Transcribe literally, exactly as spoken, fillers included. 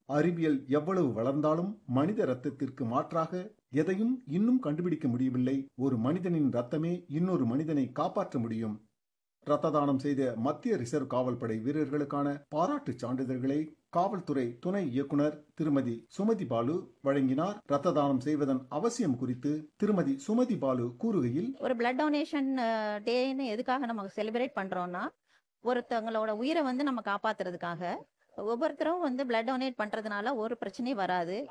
அறிவியல் எவ்வளவு வளர்ந்தாலும் மனித இரத்தத்திற்கு மாற்றாக எதையும் இன்னும் கண்டுபிடிக்க முடியவில்லை. ஒரு மனிதனின் ரத்தமே இன்னொரு மனிதனை காப்பாற்ற முடியும். இரத்த தானம் செய்த மத்திய ரிசர்வ் காவல் படை வீரர்களுக்கான பாராட்டு சான்றிதழ்களை காவல்துறை துணை இயக்குனர் திருமதி சுமதி பாலு வழங்கினார். இரத்த தானம் செய்வதன் அவசியம் குறித்து திருமதி சுமதி பாலு கூறுகையில், ஒரு பிளட் டொனேஷன் டேன்னு எதுக்காக நம்ம செலிப்ரேட் பண்றோம்னா, ஒருத்தவங்களோட உயிரை வந்து நம்ம காப்பாத்துறதுக்காக. ஒவ்வொருத்தரும் வந்து பிளட் டொனேட் பண்றதுனால ஒரு பிரச்சனையும் வராது.